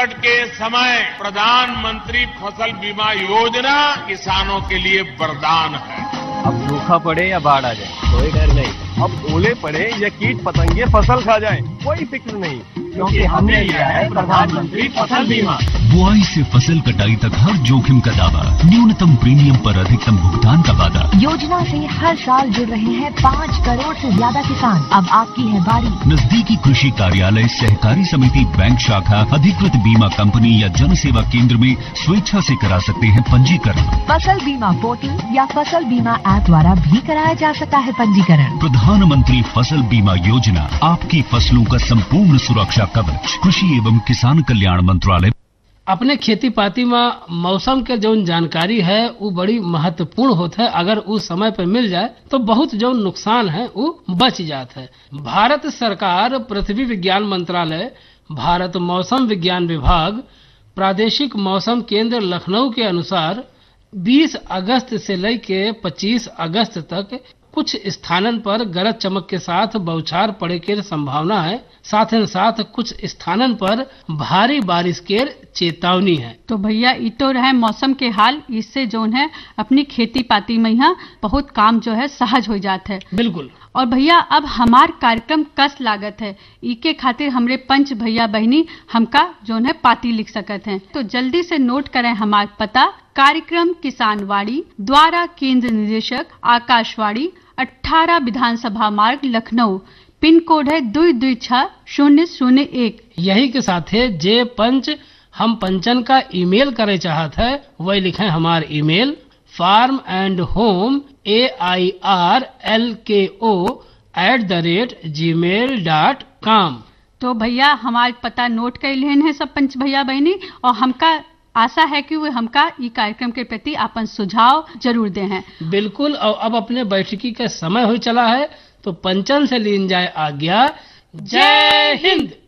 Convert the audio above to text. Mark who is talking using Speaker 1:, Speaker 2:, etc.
Speaker 1: संकट के समय प्रधानमंत्री फसल बीमा योजना किसानों के लिए वरदान है।
Speaker 2: अब सूखा पड़े या बाढ़ आ जाए कोई डर नहीं, अब ओले पड़े या कीट पतंगे फसल खा जाए कोई फिक्र नहीं, क्योंकि हमने लिया है प्रधानमंत्री फसल बीमा।
Speaker 3: बुआई से फसल कटाई तक हर जोखिम का दावा, न्यूनतम प्रीमियम पर अधिकतम भुगतान का वादा।
Speaker 4: योजना से हर साल जुड़ रहे हैं 5 करोड़ से ज्यादा किसान। अब आपकी है बारी।
Speaker 3: नजदीकी कृषि कार्यालय, सहकारी समिति, बैंक शाखा, अधिकृत बीमा कंपनी या जन सेवा केंद्र में स्वेच्छा से करा सकते हैं पंजीकरण।
Speaker 4: फसल बीमा पोर्टल या फसल बीमा ऐप द्वारा भी कराया जा सकता है पंजीकरण।
Speaker 3: प्रधानमंत्री फसल बीमा योजना, आपकी फसलों का संपूर्ण सुरक्षा कवच। कृषि एवं किसान कल्याण मंत्रालय।
Speaker 5: अपने खेती पाती में मौसम के जो जानकारी है वो बड़ी महत्वपूर्ण होता है। अगर उस समय पर मिल जाए तो बहुत जो नुकसान है वो बच जाता है। भारत सरकार, पृथ्वी विज्ञान मंत्रालय, भारत मौसम विज्ञान विभाग, प्रादेशिक मौसम केंद्र लखनऊ के अनुसार 20 अगस्त से लेके 25 अगस्त तक कुछ स्थानन पर गरज चमक के साथ बौछार पड़े के संभावना है। साथ ही साथ कुछ स्थानन पर भारी बारिश के चेतावनी है।
Speaker 6: तो भैया ये तो रहे मौसम के हाल, इससे जो है अपनी खेती पाती में यहाँ बहुत काम जो है सहज हो जाता है।
Speaker 5: बिल्कुल।
Speaker 6: और भैया अब हमार कार्यक्रम कस लागत है, इके खातिर हमरे पंच भैया बहनी हमका जो है पाती लिख सकत हैं। तो जल्दी से नोट करें हमार पता। कार्यक्रम किसानवाड़ी, द्वारा केंद्र निदेशक आकाशवाणी, 18 विधानसभा मार्ग, लखनऊ। पिन कोड है 226001।
Speaker 5: यही के साथ है जे पंच हम पंचन का ईमेल करे चाहत है, वही लिखें हमार ईमेल farmandhomeAIRLKO@gmail.com।
Speaker 6: तो भैया हमारे पता नोट कर लेन है सब पंच भैया बहनी, और हमका आशा है कि वो हमका ये कार्यक्रम के प्रति अपन सुझाव जरूर दे हैं।
Speaker 5: बिल्कुल। और अब अपने बैठकी का समय हो चला है, तो पंचन से लीन जाए आज्ञा। जय हिंद।